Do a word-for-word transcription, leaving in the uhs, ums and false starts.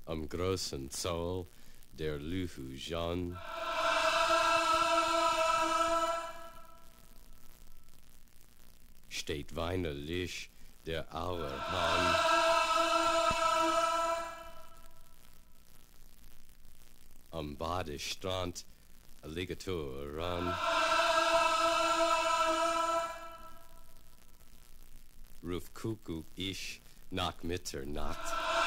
Am großen Zoll der Luhu Jean. Steht weinerlich der Auerhahn. Am Badestrand Alligator ran. Ruf Kuckuck ich nach Mitternacht.